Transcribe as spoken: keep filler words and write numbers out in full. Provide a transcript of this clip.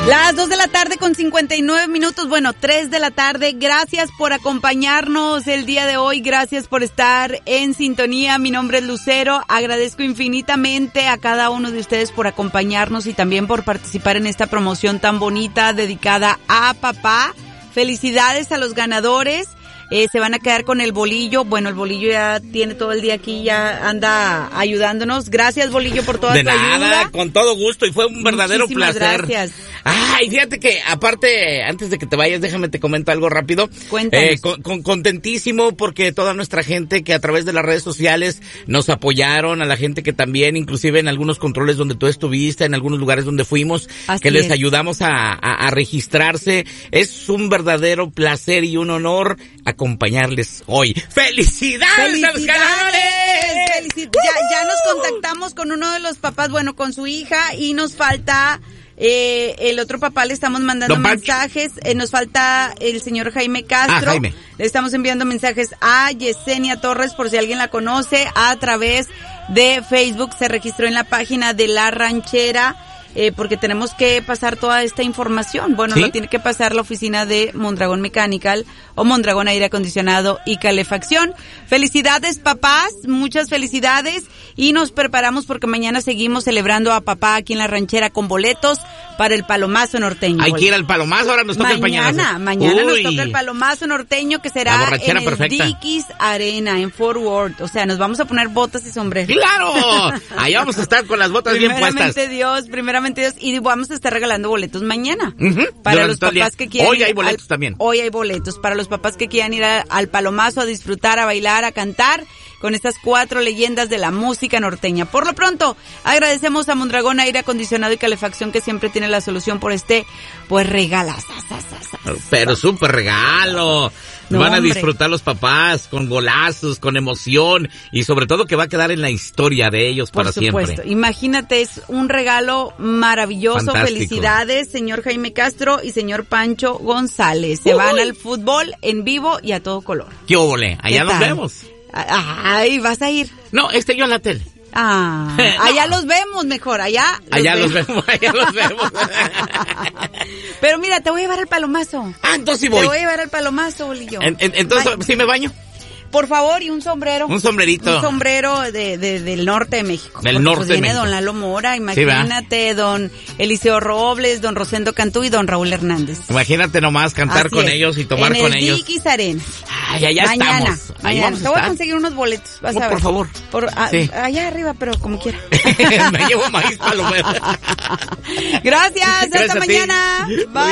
Las dos de la tarde con cincuenta y nueve minutos, bueno, tres de la tarde. Gracias por acompañarnos el día de hoy, gracias por estar en sintonía. Mi nombre es Lucero, agradezco infinitamente a cada uno de ustedes por acompañarnos y también por participar en esta promoción tan bonita dedicada a papá. Felicidades a los ganadores. Eh, se van a quedar con el bolillo. Bueno, el bolillo ya tiene todo el día aquí, ya anda ayudándonos. Gracias, bolillo, por toda tu ayuda. De nada, con todo gusto, y fue un verdadero Muchísimas placer. Gracias. Ay, fíjate que, aparte, antes de que te vayas, déjame te comento algo rápido. Cuéntanos. Eh, con, con, contentísimo porque toda nuestra gente que a través de las redes sociales nos apoyaron, a la gente que también, inclusive en algunos controles donde tú estuviste, en algunos lugares donde fuimos, Así que les es. ayudamos a, a, a registrarse. Es un verdadero placer y un honor acompañarles hoy. ¡Felicidades, ¡Felicidades! a los ganadores! Felici- ya, ya nos contactamos con uno de los papás, bueno, con su hija, y nos falta eh, el otro papá, le estamos mandando Don Pancho. mensajes, eh, nos falta el señor Jaime Castro. Ah, Jaime. Le estamos enviando mensajes a Yesenia Torres, por si alguien la conoce, a través de Facebook. Se registró en la página de La Ranchera. Eh, porque tenemos que pasar toda esta información. Bueno, ¿Sí? lo tiene que pasar la oficina de Mondragón Mechanical o Mondragón Aire Acondicionado y Calefacción. Felicidades, papás, muchas felicidades, y nos preparamos porque mañana seguimos celebrando a papá aquí en La Ranchera con boletos para el Palomazo Norteño. Hay que ir al Palomazo, ahora nos toca el pañalazo. Mañana, mañana nos Uy. toca el Palomazo Norteño, que La será borrachera en el perfecta. Dickies Arena, en Fort Worth. O sea, nos vamos a poner botas y sombreros. ¡Claro! Allá vamos a estar con las botas bien puestas. Primeramente Dios, primeramente Dios, y vamos a estar regalando boletos mañana. Ujú. Para Durante los todo el día. papás que quieran Hoy ir hay boletos al- también. Hoy hay boletos para los papás que quieran ir a- al Palomazo a disfrutar, a bailar, a cantar con estas cuatro leyendas de la música norteña. Por lo pronto, agradecemos a Mondragón Aire Acondicionado y Calefacción, que siempre tiene la solución por este, pues, regalas. Pero súper regalo. No, Van a hombre. disfrutar los papás con golazos, con emoción, y sobre todo que va a quedar en la historia de ellos Por para supuesto. siempre. Imagínate, es un regalo maravilloso. Fantástico. Felicidades, señor Jaime Castro y señor Pancho González. Se Uy. van al fútbol en vivo y a todo color. ¿Qué óvole? Allá ¿Qué nos tal? vemos. Ay, vas a ir. No, este yo a la tele. Ah, No. allá los vemos mejor, allá los Allá vemos. los vemos, allá los vemos. Pero mira, te voy a llevar al Palomazo. Ah, entonces sí Te voy. voy a llevar al Palomazo, bolillo. En- en- entonces, Ay, ¿sí me baño? por favor, y un sombrero. Un sombrerito. Un sombrero de, de, del norte de México. Del Porque, norte pues, de viene México. don Lalo Mora, ¿verdad? imagínate, don Eliseo Robles, don Rosendo Cantú y don Raúl Hernández. Imagínate nomás cantar Así con es. ellos y tomar en con el ellos. Dickies Arena. Ay, allá Mañana, estamos. Ahí mañana. vamos Te a voy a estar. conseguir unos boletos, vas Oh, a ver. por favor. Por, a- Sí. Allá arriba, pero como quiera. Me llevo maíz palomero. Gracias, Gracias hasta a ti. mañana. Muy Bye.